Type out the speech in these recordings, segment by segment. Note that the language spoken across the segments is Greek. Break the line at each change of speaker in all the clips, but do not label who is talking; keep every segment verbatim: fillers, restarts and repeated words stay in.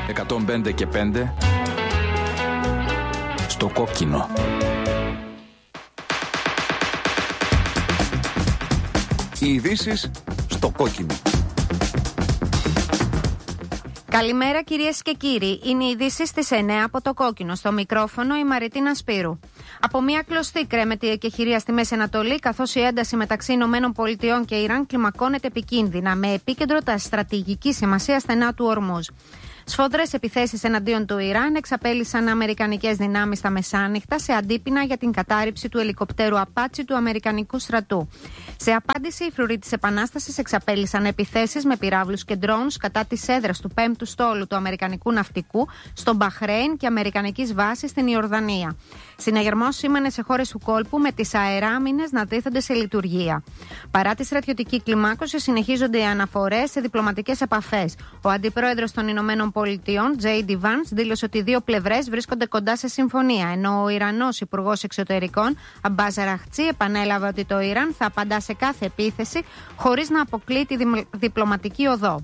εκατόν πέντε και πέντε στο κόκκινο. Οι ειδήσεις στο κόκκινο.
Καλημέρα κυρίες και κύριοι. Είναι οι ειδήσεις στις εννέα από το κόκκινο. Στο μικρόφωνο η Μαριτίνα Σπύρου. Από μια κλωστή κρέμεται η εκεχηρία στη Μέση Ανατολή, καθώς η ένταση μεταξύ Ηνωμένων Πολιτειών και Ιράν κλιμακώνεται επικίνδυνα, με επίκεντρο τα στρατηγική σημασία στενά του Ορμούζ. Σφοδρές επιθέσεις εναντίον του Ιράν εξαπέλυσαν αμερικανικές δυνάμεις τα μεσάνυχτα σε αντίπεινα για την κατάρριψη του ελικοπτέρου Απάτσι του Αμερικανικού στρατού. Σε απάντηση, οι φρουροί της Επανάστασης εξαπέλυσαν επιθέσεις με πυράβλους και ντρόουνς κατά της έδρας του πέμπτου στόλου του Αμερικανικού ναυτικού στο Μπαχρέιν και αμερικανικής βάσης στην Ιορδανία. Συναγερμός σήμανε σε χώρες του κόλπου με τις αεράμινες να τίθενται σε λειτουργία. Παρά τη στρατιωτική κλιμάκωση, συνεχίζονται οι αναφορές σε διπλωματικές επαφές. Ο αντιπρόεδρος των Ηνωμένων Πολιτειών, τζέι ντι Vance, δήλωσε ότι οι δύο πλευρές βρίσκονται κοντά σε συμφωνία, ενώ ο Ιρανός Υπουργός Εξωτερικών, Αμπάζ Αραχτσί, επανέλαβε ότι το Ιράν θα απαντά σε κάθε επίθεση χωρίς να αποκλείει τη διπλωματική οδό.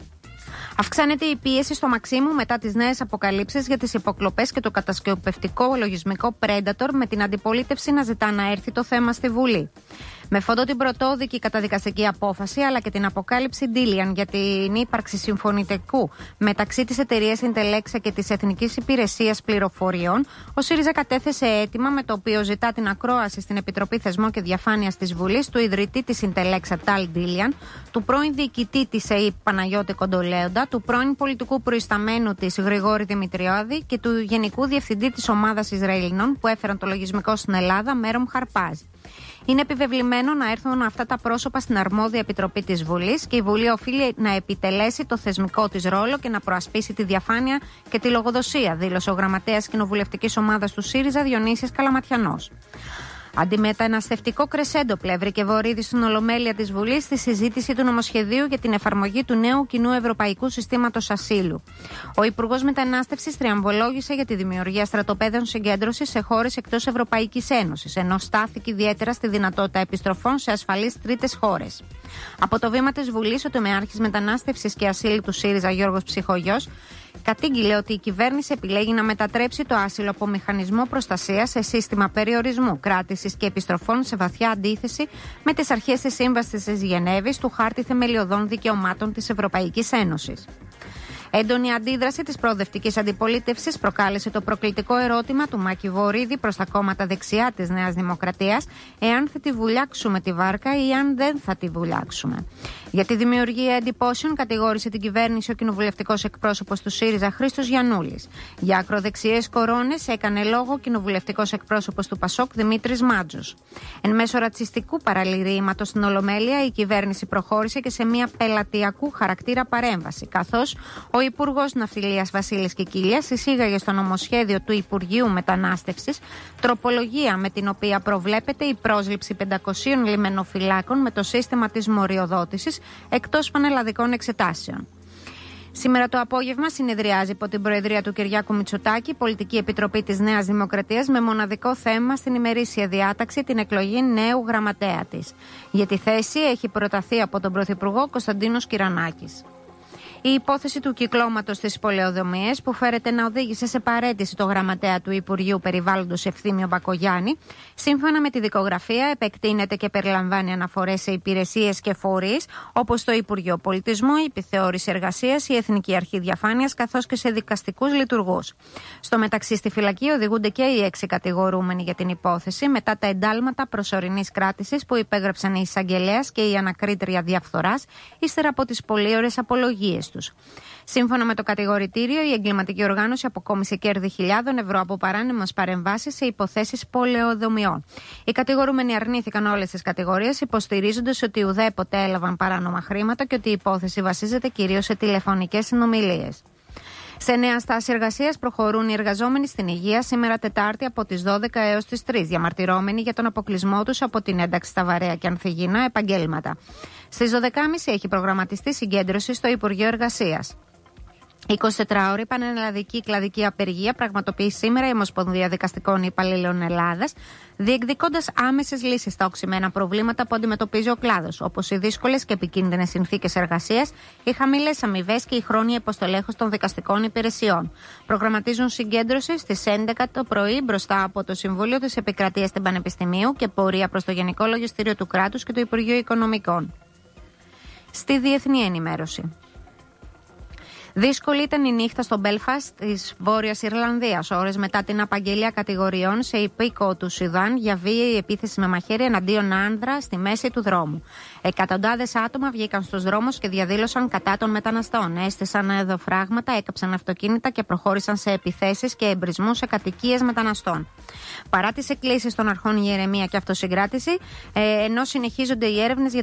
Αυξάνεται η πίεση στο Μαξίμου μετά τις νέες αποκαλύψεις για τις υποκλοπές και το κατασκοπευτικό λογισμικό Predator, με την αντιπολίτευση να ζητά να έρθει το θέμα στη Βουλή. Με φόντο την πρωτόδικη καταδικαστική απόφαση, αλλά και την αποκάλυψη Ντίλιαν για την ύπαρξη συμφωνητικού μεταξύ της εταιρείας Intelexa και της Εθνικής Υπηρεσίας Πληροφοριών, ο ΣΥΡΙΖΑ κατέθεσε αίτημα με το οποίο ζητά την ακρόαση στην Επιτροπή Θεσμών και Διαφάνειας της Βουλής του ιδρυτή της Intelexa Τάλ Ντίλιαν, του πρώην διοικητή της ΕΕΠ Παναγιώτη Κοντολέοντα, του πρώην πολιτικού προϊσταμένου της Γρηγόρη Δημητριάδη και του γενικού διευθυντή της ομάδας Ισραηλινών που έφεραν το λογισμικό στην Ελλάδα, Μέρομ Χαρπάζ. Είναι επιβεβλημένο να έρθουν αυτά τα πρόσωπα στην αρμόδια επιτροπή της Βουλής και η Βουλή οφείλει να επιτελέσει το θεσμικό της ρόλο και να προασπίσει τη διαφάνεια και τη λογοδοσία, δήλωσε ο γραμματέας κοινοβουλευτικής ομάδας του ΣΥΡΙΖΑ, Διονύσης Καλαματιανός. Αντιμεταναστευτικό κρεσέντο πλεύρηκε Βορίδη στην Ολομέλεια της Βουλής στη συζήτηση του νομοσχεδίου για την εφαρμογή του νέου κοινού ευρωπαϊκού συστήματος ασύλου. Ο Υπουργός Μετανάστευσης τριαμβολόγησε για τη δημιουργία στρατοπέδων συγκέντρωσης σε χώρες εκτός Ευρωπαϊκής Ένωσης, ενώ στάθηκε ιδιαίτερα στη δυνατότητα επιστροφών σε ασφαλείς τρίτες χώρες. Από το βήμα της Βουλής, ο τομεάρχης Μετανάστευσης και Ασύλου του ΣΥΡΙΖΑ, Γιώργος Ψυχογιός, κατήγγειλε ότι η κυβέρνηση επιλέγει να μετατρέψει το άσυλο από μηχανισμό προστασίας σε σύστημα περιορισμού, κράτησης και επιστροφών, σε βαθιά αντίθεση με τις αρχές της Σύμβασης της Γενέβης, του Χάρτη Θεμελιωδών Δικαιωμάτων της Ευρωπαϊκής Ένωσης. Έντονη αντίδραση της προοδευτικής αντιπολίτευσης προκάλεσε το προκλητικό ερώτημα του Μάκη Βορίδη προς τα κόμματα δεξιά της Νέας Δημοκρατίας, εάν θα τη βουλιάξουμε τη βάρκα ή αν δεν θα τη βουλιάξουμε. Για τη δημιουργία εντυπώσεων κατηγόρησε την κυβέρνηση ο κοινοβουλευτικός εκπρόσωπος του ΣΥΡΙΖΑ, Χρήστος Γιαννούλης. Για ακροδεξιές κορώνες έκανε λόγο ο κοινοβουλευτικός εκπρόσωπος του ΠΑΣΟΚ, Δημήτρης Μάτζος. Εν μέσω ρατσιστικού παραλυρήματος στην Ολομέλεια, η κυβέρνηση προχώρησε και σε μια πελατειακού χαρακτήρα παρέμβαση, καθώς ο Υπουργός Ναυτιλίας Βασίλης Κικίλιας εισήγαγε στο νομοσχέδιο του Υπουργείου Μετανάστευσης τροπολογία με την οποία προβλέπεται η πρόσληψη πεντακοσίων λιμενοφυλάκων με το σύστημα της μοριοδότησης εκτός πανελλαδικών εξετάσεων. Σήμερα το απόγευμα συνεδριάζει υπό την προεδρία του Κυριάκου Μητσοτάκη η Πολιτική Επιτροπή της Νέας Δημοκρατίας με μοναδικό θέμα στην ημερήσια διάταξη την εκλογή νέου γραμματέα της. Για τη θέση έχει προταθεί από τον Πρωθυπουργό Κωνσταντίνος Κυρανάκης. Η υπόθεση του κυκλώματος στις πολεοδομίες, που φέρεται να οδήγησε σε παραίτηση το γραμματέα του Υπουργείου Περιβάλλοντος Ευθύμιο Μπακογιάννη, σύμφωνα με τη δικογραφία, επεκτείνεται και περιλαμβάνει αναφορές σε υπηρεσίες και φορείς όπως το Υπουργείο Πολιτισμού, η Επιθεώρηση Εργασίας, η Εθνική Αρχή Διαφάνειας, καθώς και σε δικαστικούς λειτουργούς. Στο μεταξύ, στη φυλακή οδηγούνται και οι έξι κατηγορούμενοι για την υπόθεση, μετά τα εντάλματα προσωρινής κράτησης που υπέγραψαν η εισαγγελέας και η ανακρίτρια διαφθοράς, ύστερα από τις πολύωρες απολογίες τους. Σύμφωνα με το κατηγορητήριο, η εγκληματική οργάνωση αποκόμισε κέρδη χιλιάδων ευρώ από παράνομες παρεμβάσεις σε υποθέσεις πολεοδομιών. Οι κατηγορούμενοι αρνήθηκαν όλες τις κατηγορίες, υποστηρίζοντας ότι ουδέποτε έλαβαν παράνομα χρήματα και ότι η υπόθεση βασίζεται κυρίως σε τηλεφωνικές συνομιλίες. Σε νέα στάση εργασίας προχωρούν οι εργαζόμενοι στην υγεία σήμερα Τετάρτη από τις δώδεκα έως τις τρεις, διαμαρτυρόμενοι για τον αποκλεισμό τους από την ένταξη στα βαρέα και ανθυγιεινά επαγγέλματα. Στις δώδεκα και τριάντα έχει προγραμματιστεί συγκέντρωση στο Υπουργείο Εργασίας. εικοσιτετράωρη πανελλαδική κλαδική απεργία πραγματοποιεί σήμερα η Ομοσπονδία Δικαστικών Υπαλλήλων Ελλάδας, διεκδικώντας άμεσες λύσεις στα οξυμένα προβλήματα που αντιμετωπίζει ο κλάδος, όπως οι δύσκολες και επικίνδυνες συνθήκες εργασίας, οι χαμηλές αμοιβές και η χρόνια υποστελέχωση των δικαστικών υπηρεσιών. Προγραμματίζουν συγκέντρωση στις έντεκα το πρωί μπροστά από το Συμβούλιο της Επικρατείας του Πανεπιστημίου και πορεία προς το Γενικό Λογιστήριο του Κράτους και το Υπουργείο Οικονομικών. Στη διεθνή ενημέρωση. Δύσκολη ήταν η νύχτα στο Μπέλφαστ της Βόρειας Ιρλανδίας, ώρες μετά την απαγγελία κατηγοριών σε υπήκοο του Σουδάν για βίαιη επίθεση με μαχαίρι εναντίον άνδρα στη μέση του δρόμου. Εκατοντάδες άτομα βγήκαν στους δρόμους και διαδήλωσαν κατά των μεταναστών. Έστησαν εδωφράγματα, έκαψαν αυτοκίνητα και προχώρησαν σε επιθέσεις και εμπρισμούς σε κατοικίες μεταναστών. Παρά τις εκκλήσεις των αρχών ηρεμία και αυτοσυγκράτηση, ενώ συνεχίζονται οι έρευνες για